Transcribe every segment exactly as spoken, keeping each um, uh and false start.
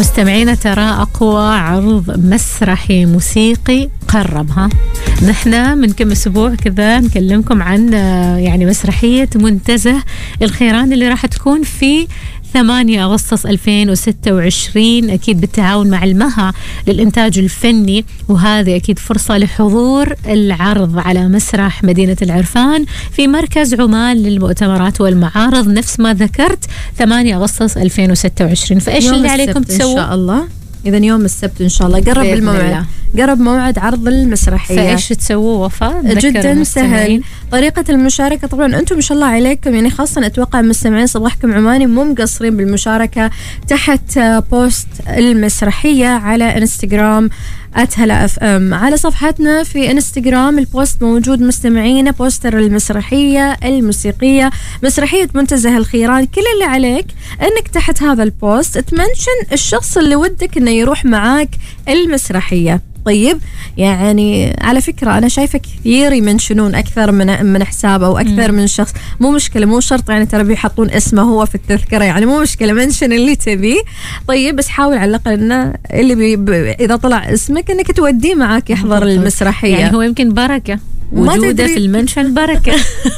مستمعينا ترى أقوى عرض مسرحي موسيقي قربها. نحن من كم أسبوع كذا نكلمكم عن يعني مسرحية منتزه الخيران اللي راح تكون في ثمانية أغسطس ألفين وستة وعشرين، أكيد بالتعاون مع المها للإنتاج الفني، وهذه أكيد فرصة لحضور العرض على مسرح مدينة العرفان في مركز عمان للمؤتمرات والمعارض نفس ما ذكرت ثمانية أغسطس ألفين وستة وعشرين. فإيش اللي عليكم تسووا؟ إن شاء الله إذا يوم السبت إن شاء الله قرب الموعد، قرب موعد عرض المسرحية. فإيش تسووا وفاء؟ جدا سهل. طريقة المشاركة طبعا أنتم ما شاء الله عليكم، يعني خاصة أتوقع مستمعين صباحكم عماني مو مقصرين بالمشاركة تحت بوست المسرحية على انستغرام أتهلا أف أم. على صفحتنا في انستغرام البوست موجود مستمعينا، بوستر المسرحية الموسيقية مسرحية منتزه الخيران. كل اللي عليك أنك تحت هذا البوست تمنشن الشخص اللي ودك أنه يروح معاك المسرحية. طيب يعني على فكرة أنا شايفة كثير يمنشنون أكثر من من حساب أو أكثر م. من شخص، مو مشكلة، مو شرط يعني ترى بيحطون اسمه هو في التذكرة، يعني مو مشكلة، منشن اللي تبيه. طيب بس حاول على الأقل إنه اللي بي ب... إذا طلع اسمك إنك توديه معك يحضر المسرحية، يعني هو يمكن بركة وجوده في المنشن بركة.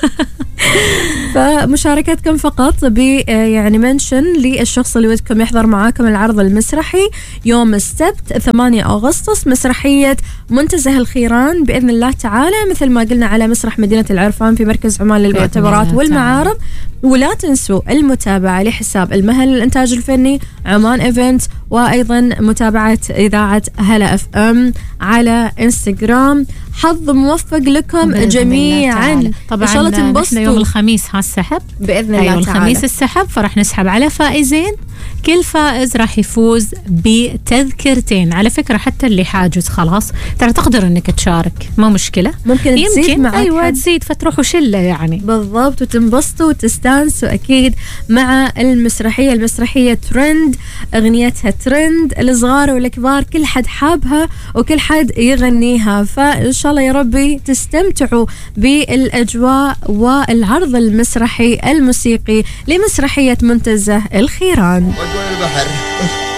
فمشاركتكم فقط ب يعني منشن للشخص اللي ودكم يحضر معاكم العرض المسرحي يوم السبت ثمانية أغسطس، مسرحية منتزه الخيران بإذن الله تعالى، مثل ما قلنا على مسرح مدينة العرفان في مركز عمان للمؤتمرات والمعارض. ولا تنسوا المتابعة لحساب المها للإنتاج الفني عمان إيفنت، وأيضا متابعة إذاعة هلا أف أم على إنستغرام. حظ موفق لكم جميعا. طبعا إن شاء الله تنبسطوا. يوم الخميس هالسحب بإذن الله أيوة تعالى، الخميس السحب، فرح نسحب على فائزين. كل فائز راح يفوز بتذكرتين. على فكرة حتى اللي حاجز خلاص ترى تقدر انك تشارك، ما مشكلة، ممكن تزيد معك، ايوه تزيد فتروحوا شلة يعني بالضبط، وتنبسطوا وتستانسوا اكيد مع المسرحية. المسرحية ترند، اغنيتها ترند، الصغار والكبار كل حد حابها وكل حد يغنيها. فان شاء الله يا ربي تستمتعوا بالاجواء والعرض المسرحي الموسيقي لمسرحية منتزه الخيران. البحر